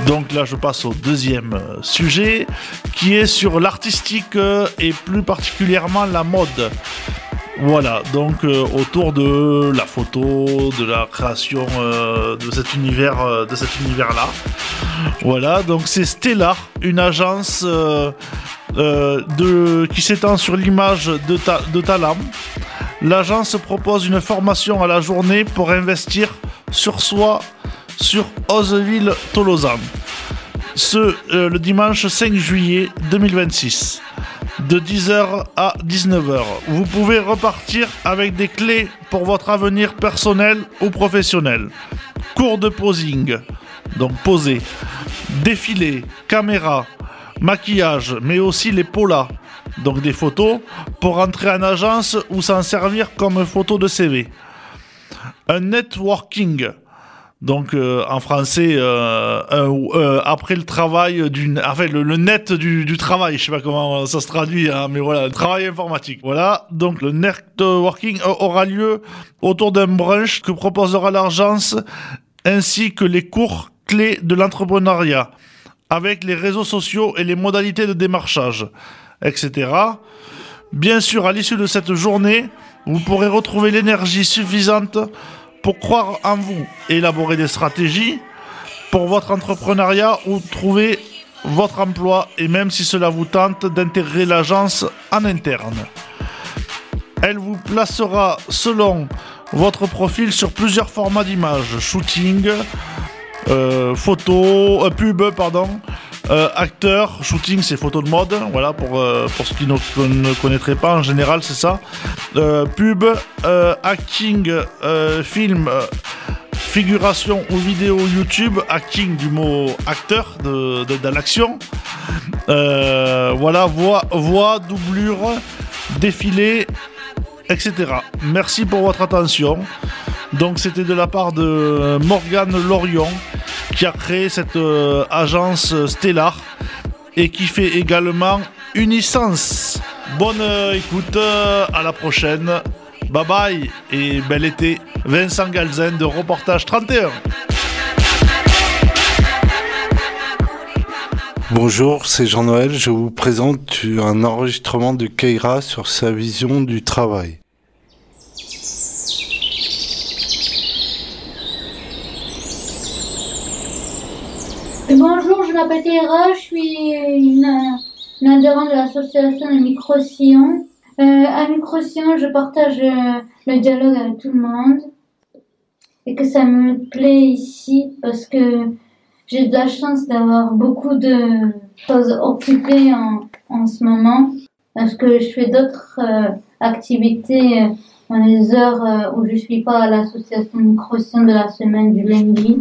Donc là, je passe au deuxième sujet, qui est sur l'artistique et plus particulièrement la mode. Voilà, donc autour de la photo, de la création de cet univers-là. Voilà, donc c'est Stellar, une agence qui s'étend sur l'image de talent. L'agence propose une formation à la journée pour investir sur soi sur Oseville-Tolosan. Le dimanche 5 juillet 2026. De 10h à 19h. Vous pouvez repartir avec des clés pour votre avenir personnel ou professionnel. Cours de posing, donc poser, défilé, caméra, maquillage, mais aussi les polas, donc des photos, pour entrer en agence ou s'en servir comme photo de CV. Un networking. Donc en français, après le travail le net du travail, je sais pas comment ça se traduit, hein, mais voilà, le travail informatique. Voilà, donc le networking aura lieu autour d'un brunch que proposera l'agence, ainsi que les cours clés de l'entrepreneuriat, avec les réseaux sociaux et les modalités de démarchage, etc. Bien sûr, à l'issue de cette journée, vous pourrez retrouver l'énergie suffisante pour croire en vous, élaborer des stratégies pour votre entrepreneuriat ou trouver votre emploi, et même si cela vous tente d'intégrer l'agence en interne. Elle vous placera selon votre profil sur plusieurs formats d'images, shooting, acteur, shooting c'est photo de mode, voilà pour ceux qui ne connaîtraient pas, en général c'est ça. Pub, acting, film, figuration ou vidéo YouTube, acting du mot acteur de l'action. Voilà, voix, doublure, défilé, etc. Merci pour votre attention. Donc c'était de la part de Morgane Lorion, qui a créé cette agence Stellar et qui fait également Unisense. Bonne écoute, à la prochaine. Bye bye et bel été. Vincent Galzen de Reportage 31. Bonjour, c'est Jean-Noël. Je vous présente un enregistrement de Keira sur sa vision du travail. Bonjour, je m'appelle Keira, je suis une adhérente de l'association de Micro-Sillon. À Micro-Sillon, je partage le dialogue avec tout le monde et que ça me plaît ici parce que j'ai de la chance d'avoir beaucoup de choses occupées en ce moment parce que je fais d'autres activités dans les heures où je suis pas à l'association Micro-Sillon de la semaine du lundi.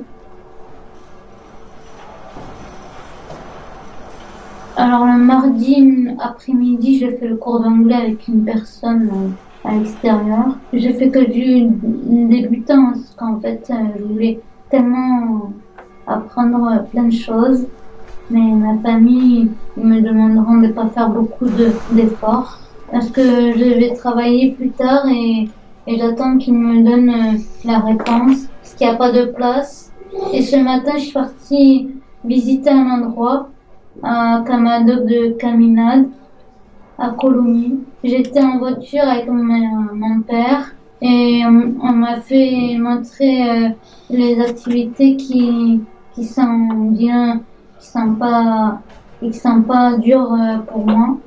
Alors le mardi après-midi, j'ai fait le cours d'anglais avec une personne à l'extérieur. J'ai fait que du débutant parce qu'en fait, je voulais tellement apprendre plein de choses. Mais ma famille, ils me demanderont de pas faire beaucoup d'efforts parce que je vais travailler plus tard et j'attends qu'ils me donnent la réponse parce qu'il n'y a pas de place. Et ce matin, je suis partie visiter un endroit à Camadoc de Caminade, à Colomiers. J'étais en voiture avec mon père et on m'a fait montrer les activités qui sont bien, qui sont pas dures pour moi.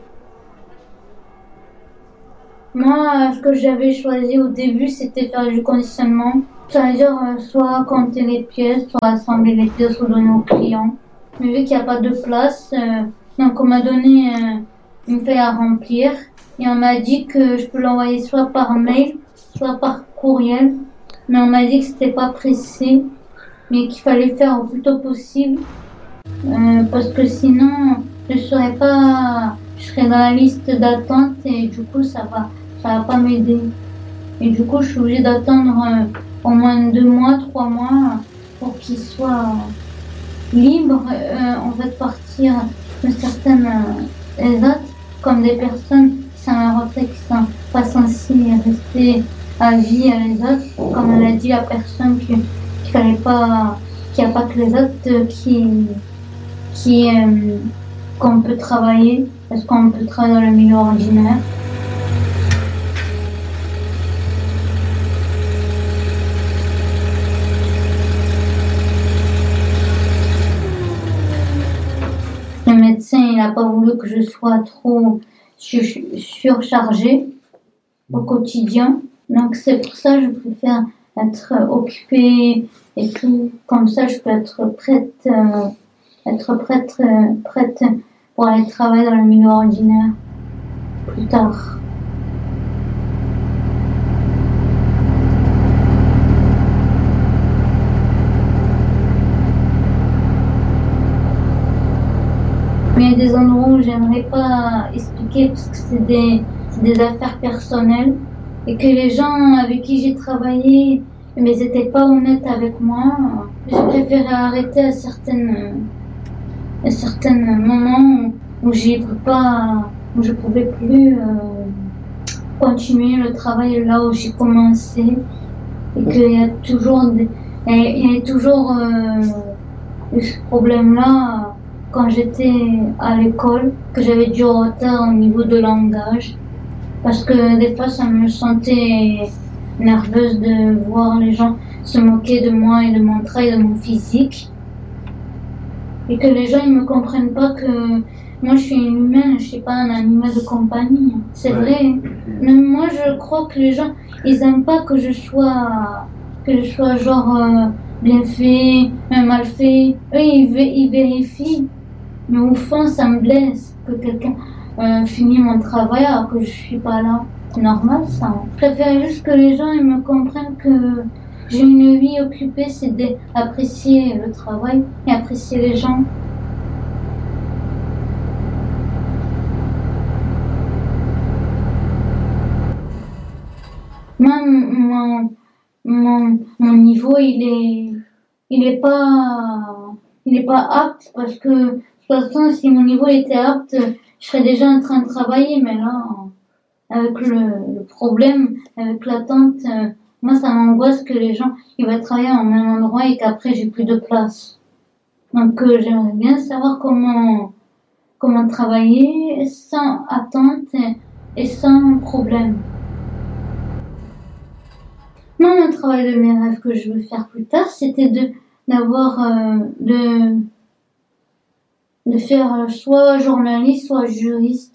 Moi, ce que j'avais choisi au début, c'était faire du conditionnement. C'est-à-dire soit compter les pièces, soit assembler les pièces ou donner aux clients. Mais vu qu'il n'y a pas de place, donc on m'a donné une feuille à remplir et on m'a dit que je peux l'envoyer soit par mail, soit par courriel. Mais on m'a dit que c'était pas pressé, mais qu'il fallait faire au plus tôt possible parce que sinon je serais dans la liste d'attente et du coup ça va pas m'aider. Et du coup je suis obligée d'attendre au moins 2 mois, 3 mois pour qu'il soit libre, on va partir de certaines dates, comme des personnes qui sont à la retraite, qui sont pas censées rester à vie à les autres, comme elle a dit la personne qu'il n'y a pas que les autres qui qu'on peut travailler, est-ce qu'on peut travailler dans le milieu ordinaire. Le médecin, il n'a pas voulu que je sois trop surchargée au quotidien. Donc c'est pour ça que je préfère être occupée et tout. Comme ça, je peux être prête pour aller travailler dans le milieu ordinaire plus tard. Mais il y a des endroits où j'aimerais pas expliquer parce que c'est des affaires personnelles et que les gens avec qui j'ai travaillé, mais ils n'étaient pas honnêtes avec moi. J'ai préféré arrêter à certains moments où je pouvais plus continuer le travail là où j'ai commencé et qu'il y a toujours eu ce problème-là. Quand j'étais à l'école, que j'avais du retard au niveau de langage, parce que des fois ça me sentait nerveuse de voir les gens se moquer de moi et de mon travail, de mon physique, et que les gens ils me comprennent pas que moi je suis une humaine, je suis pas un animal de compagnie. C'est vrai. Mais moi je crois que les gens ils aiment pas que je sois genre bien fait, mal fait. Eux ils vérifient. Mais au fond, ça me blesse que quelqu'un finisse mon travail alors que je suis pas là. C'est normal, ça. Je préfère juste que les gens ils me comprennent que j'ai une vie occupée, c'est d'apprécier le travail et apprécier les gens. Moi, mon niveau, il est pas apte parce que de toute façon, si mon niveau était apte, je serais déjà en train de travailler. Mais là, avec le problème, avec l'attente, moi, ça m'angoisse que les gens ils vont travailler au même endroit et qu'après, j'ai plus de place. Donc, j'aimerais bien savoir comment travailler sans attente et sans problème. Moi, le travail de mes rêves que je veux faire plus tard, c'était de faire soit journaliste, soit juriste.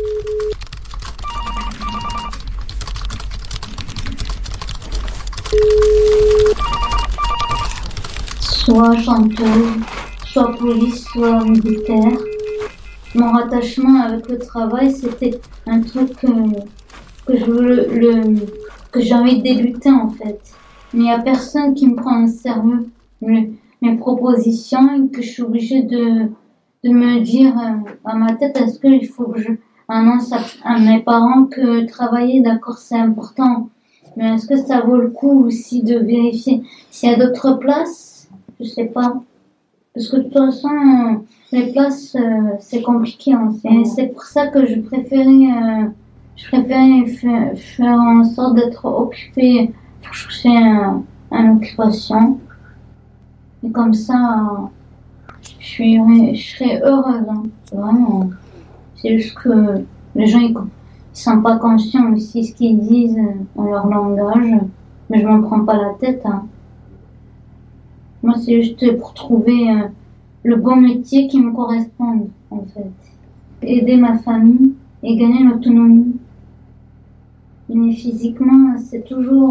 Soit chanteuse, soit police, soit militaire. Mon rattachement avec le travail, c'était un truc que j'ai envie de débuter en fait. Mais il n'y a personne qui me prend au sérieux mes propositions et que je suis obligée de me dire à ma tête, est-ce qu'il faut que je annonce à mes parents que travailler, d'accord, c'est important, mais est-ce que ça vaut le coup aussi de vérifier s'il y a d'autres places? Je sais pas. Parce que de toute façon, les places, c'est compliqué. Et c'est pour ça que je préférais faire en sorte d'être occupée pour chercher une occupation. Et comme ça, je serais heureuse, hein. Vraiment. C'est juste que les gens ils sont pas conscients aussi de ce qu'ils disent dans leur langage, mais je m'en prends pas la tête, hein. Moi, c'est juste pour trouver le bon métier qui me corresponde, en fait. Aider ma famille et gagner l'autonomie. Mais physiquement, c'est toujours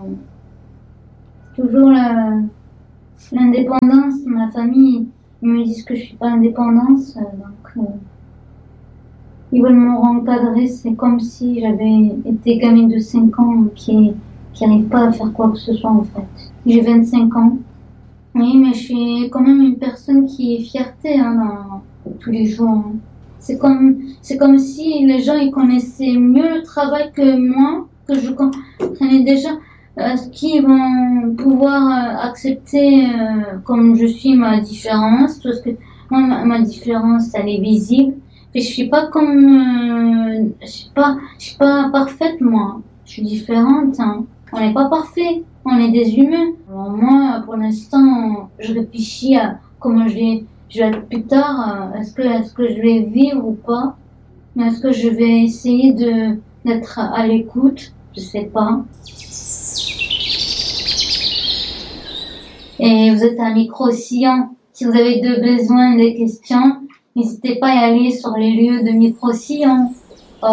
l'indépendance. Ma famille, ils me disent que je suis pas indépendante, donc ils veulent me rencadrer. C'est comme si j'avais été gamine de 5 ans qui n'arrive pas à faire quoi que ce soit, en fait. J'ai 25 ans. Oui, mais je suis quand même une personne qui est fierté, hein, dans tous les jours, hein. C'est comme si les gens ils connaissaient mieux le travail que moi, que je comprenais déjà ce qu'ils vont pouvoir accepter comme je suis, ma différence, parce que moi ma différence elle est visible. Et je suis pas comme je suis pas parfaite, moi. Je suis différente, hein. On n'est pas parfait, on est des humains. Alors moi, pour l'instant, je réfléchis à comment je vais je vais être plus tard, est-ce que je vais vivre ou pas? Est-ce que je vais essayer d'être à l'écoute? Je sais pas. Et vous êtes un micro-sillon. Si vous avez besoin des questions, n'hésitez pas à y aller sur les lieux de micro-sillon.